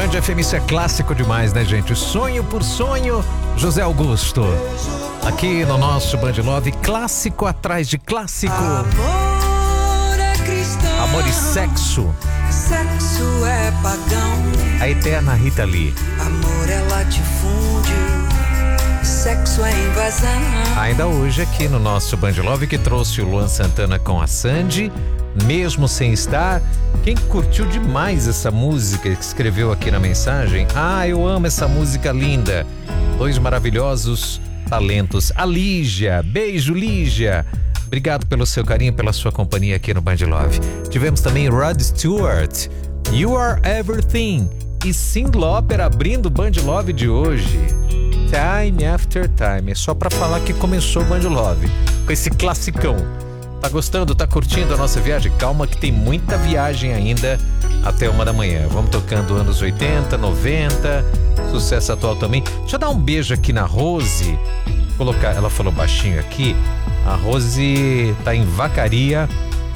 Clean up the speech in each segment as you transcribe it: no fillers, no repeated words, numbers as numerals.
Band FM, isso é clássico demais, né, gente? Sonho por sonho, José Augusto. Aqui no nosso Band Love, clássico atrás de clássico. Amor é cristão. Amor e sexo. Sexo é pagão. A eterna Rita Lee. Amor é latifúndio. Sexo é invasão. Ainda hoje aqui no nosso Band Love, que trouxe o Luan Santana com a Sandy, mesmo sem estar. Quem curtiu demais essa música, que escreveu aqui na mensagem: ah, eu amo essa música linda. Dois maravilhosos talentos. A Lígia, beijo Lígia. Obrigado pelo seu carinho, pela sua companhia aqui no Band Love. Tivemos também Rod Stewart, You Are Everything, e Cyndi Lauper abrindo o Band Love de hoje. Time After Time, é só pra falar que começou o Band Love com esse classicão. Tá gostando? Tá curtindo a nossa viagem? Calma que tem muita viagem ainda até 1 da manhã. Vamos tocando anos 80, 90, sucesso atual também. Deixa eu dar um beijo aqui na Rose. Ela falou baixinho aqui. A Rose tá em Vacaria,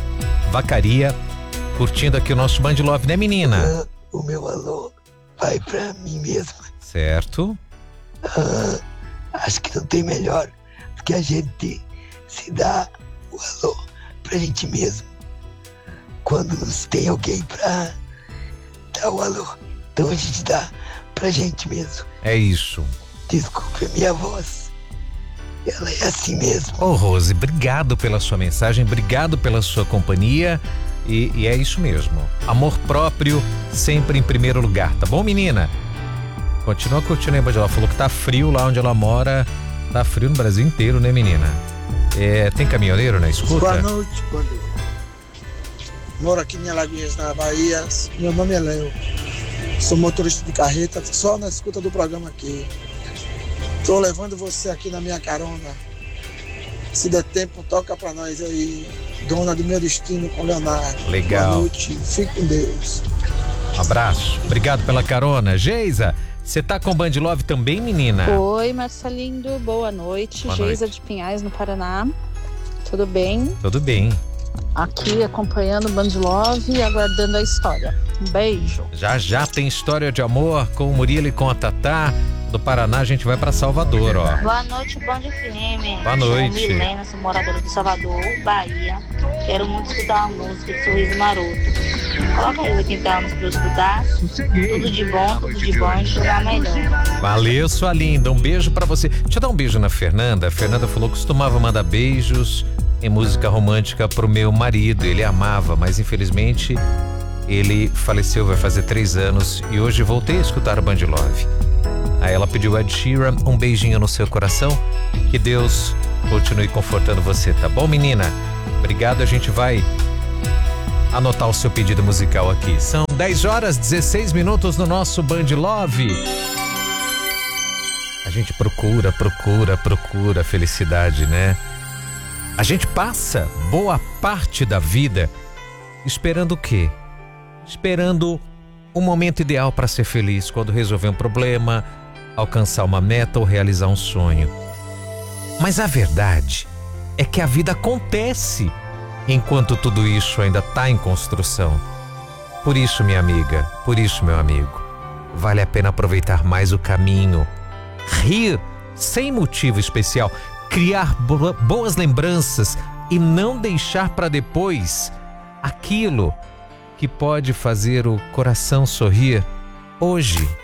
curtindo aqui o nosso Band Love, né, menina? O meu alô vai pra mim mesma. Certo. Acho que não tem melhor do que a gente se dar o alô pra gente mesmo quando tem alguém pra dar o alô. Então a gente dá pra gente mesmo. É isso. Desculpe a minha voz, ela é assim mesmo. Ô Rose, obrigado pela sua mensagem, obrigado pela sua companhia. E é isso mesmo. Amor próprio sempre em primeiro lugar, tá bom, menina? Continua curtindo aí, ela falou que tá frio lá onde ela mora. Tá frio no Brasil inteiro, né, menina? Tem caminhoneiro na escuta? Boa noite, quando moro aqui em Alagoinhas, na Bahia. Meu nome é Léo. Sou motorista de carreta, só na escuta do programa aqui. Tô levando você aqui na minha carona. Se der tempo, toca pra nós aí. Dona do Meu Destino com Leonardo. Legal. Boa noite, fique com Deus. Abraço, obrigado pela carona. Geisa, você tá com Band Love também, menina? Oi, Marcelindo, boa noite. Boa Geisa noite. de Pinhais, no Paraná. Tudo bem? Tudo bem. Aqui acompanhando o Band Love e aguardando a história. Um beijo. Já tem história de amor com o Murilo e com a Tatá. Do Paraná a gente vai pra Salvador, ó. Boa noite, Band FM. Boa noite. Sou Milena, sou moradora de Salvador, Bahia. Quero muito escutar a música de Sorriso Maroto. Coloca aí 80 anos pra eu escutar. Tudo de bom e chorar melhor. Valeu, sua linda. Um beijo pra você. Deixa eu dar um beijo na Fernanda. A Fernanda falou que costumava mandar beijos em música romântica pro meu marido. Ele amava, mas infelizmente ele faleceu, vai fazer 3 anos. E hoje voltei a escutar o Band Love. Aí ela pediu Ed Sheeran, um beijinho no seu coração. Que Deus continue confortando você, tá bom, menina? Obrigado, a gente vai anotar o seu pedido musical aqui. São 10h16 no nosso Band Love. A gente procura felicidade, né? A gente passa boa parte da vida esperando o quê? Esperando um momento ideal para ser feliz, quando resolver um problema, alcançar uma meta ou realizar um sonho. Mas a verdade é que a vida acontece enquanto tudo isso ainda está em construção. Por isso, minha amiga, por isso, meu amigo, vale a pena aproveitar mais o caminho, rir sem motivo especial, criar boas lembranças e não deixar para depois aquilo que pode fazer o coração sorrir hoje.